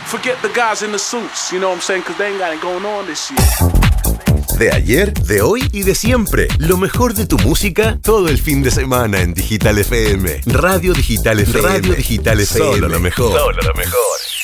Forget the guys in the suits, you know what I'm saying? Because they ain't got it going on this year. De ayer, de hoy y de siempre. Lo mejor de tu música todo el fin de semana en Digital FM. Radio Digital FM. Radio Digital FM. Solo lo mejor. Solo lo mejor.